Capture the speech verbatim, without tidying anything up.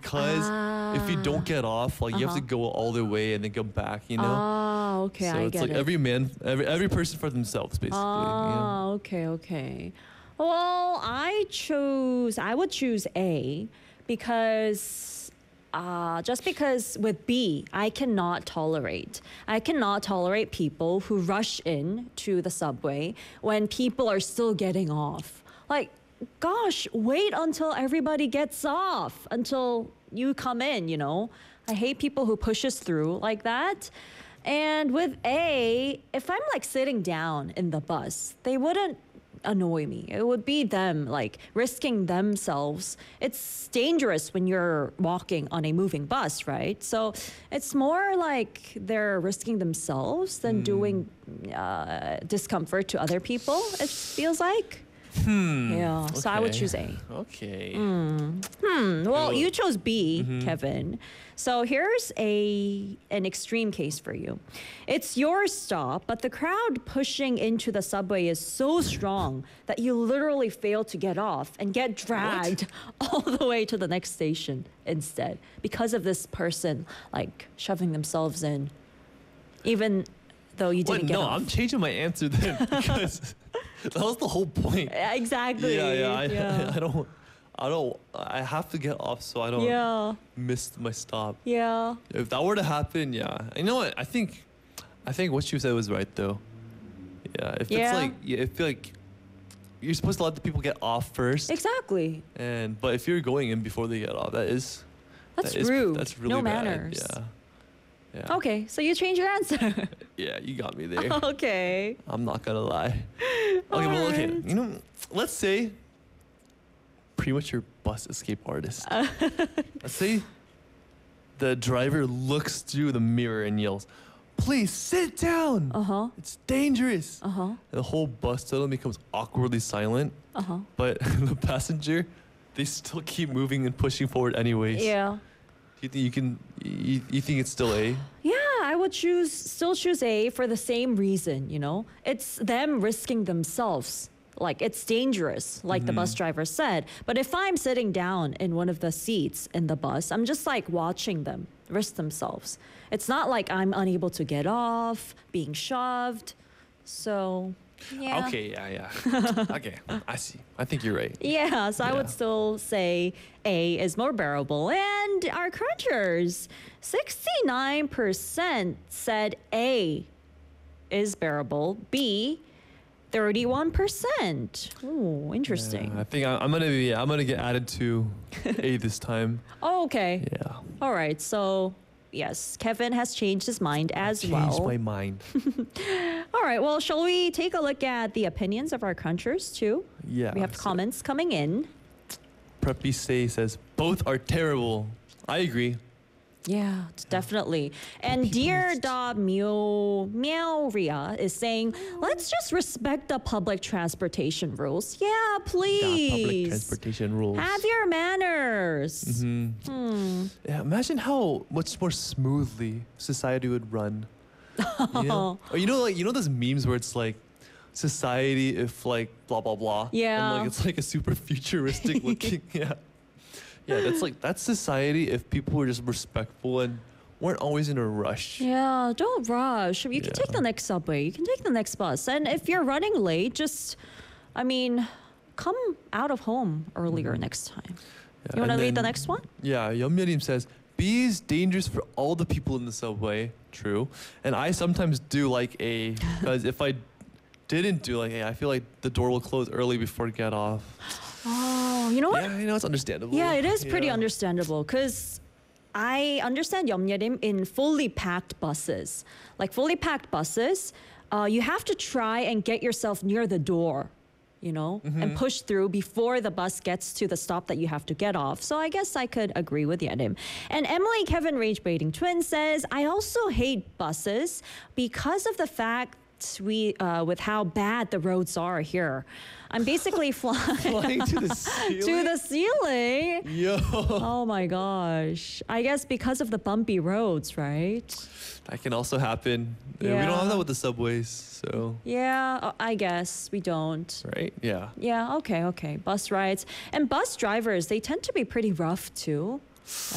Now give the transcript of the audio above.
because if you don't get off, like you have to Uh-huh. go all the way and then come back, you know? Ah, okay, so I it's get like it. every man, every every person for themselves, basically. you know? Ah, okay, okay. Well, I chose, I would choose A because uh, just because with B, I cannot tolerate. I cannot tolerate people who rush in to the subway when people are still getting off. Like, gosh, wait until everybody gets off, until you come in, you know? I hate people who pushes through like that. And with A, if I'm like sitting down in the bus, they wouldn't annoy me. It would be them like risking themselves. It's dangerous when you're walking on a moving bus, right? So it's more like they're risking themselves than doing uh, discomfort to other people, it feels like. Hmm. Yeah, so I would okay. choose A. Okay. Hmm, well, Well, you chose B, mhm. Kevin. So here's a an extreme case for you. It's your stop, but the crowd pushing into the subway is so strong that you literally fail to get off and get dragged all the way to the next station instead because of this person like shoving themselves in, even though you What? didn't get No, off. I'm changing my answer then because that was the whole point. Yeah, exactly. Yeah, yeah. I, yeah. I don't. I don't. I have to get off so I don't yeah. miss my stop. Yeah. If that were to happen, yeah. You know what? I think, I think what you said was right though. Yeah. If Yeah. it's like, yeah, I feel like you're supposed to let the people get off first, Exactly. and but if you're going in before they get off, that is. That's that is- rude. That's really No bad. manners. Yeah. Yeah. Okay, so you change your answer. Yeah, you got me there. okay. I'm not gonna lie. Okay, well, okay. Alright. You know, let's say premature bus escape artist. Let's say the driver looks through the mirror and yells, "Please sit down. Uh huh. It's dangerous." Uh huh. The whole bus suddenly becomes awkwardly silent, Uh huh. but the passenger, they still keep moving and pushing forward anyways. Yeah. You think you can? You, you think it's still A? Yeah, I would choose still choose A for the same reason, you know? It's them risking themselves. Like it's dangerous, like the bus driver said. But if I'm sitting down in one of the seats in the bus, I'm just like watching them risk themselves. It's not like I'm unable to get off, being shoved. So, yeah. Okay, yeah, yeah. Okay, I see. I think you're right. Yeah, so I would Yeah. still say A is more bearable. And our crunchers, sixty-nine percent said A is bearable. B, thirty-one percent. Ooh, interesting. Yeah, I think I, I'm gonna be. I'm gonna get added to A this time. Oh, okay. Yeah. All right, so yes, Kevin has changed his mind as Changed well. my mind. All right, well, shall we take a look at the opinions of our crunchers too? Yeah. We have so comments coming in. Preppy Say says both are terrible. I agree. Yeah, definitely. And dear da meow meow Ria is saying, let's just respect the public transportation rules. Yeah, Yeah, please. public transportation rules. Have your manners. Mhm. Hmm. Yeah, imagine how much more smoothly society would run. You know? Or you know, like you know those memes where it's like society if like blah blah blah. Yeah. And like it's like a super futuristic looking. Yeah. Yeah, that's like that's society if people were just respectful and weren't always in a rush. Yeah, don't rush. You can take Yeah. the next subway. You can take the next bus. And if you're running late, just, I mean, come out of home earlier next time. Yeah, You want to and read the then- next one? Yeah, Yum says B is dangerous for all the people in the subway. True, and I sometimes do like A because if I didn't do like A, I feel like the door will close early before get off. Oh, you know what? Yeah, you know it's understandable. Yeah, it is pretty Yeah. understandable because I understand Yeomyerim in fully packed buses. Like fully packed buses, uh, you have to try and get yourself near the door, you know, and push through before the bus gets to the stop that you have to get off. So I guess I could agree with Yerim. And Emily Kevin Rage Baiting Twin says, I also hate buses because of the fact we uh, with how bad the roads are here. I'm basically flying Flying to the ceiling. to the ceiling. Yo, Oh my gosh. I guess because of the bumpy roads, right? that can also happen. Yeah, we don't Yeah. have that with the subways, so Yeah, uh, I guess we don't. right? Yeah. Yeah, okay, okay. Bus rides. And bus drivers, they tend to be pretty rough too.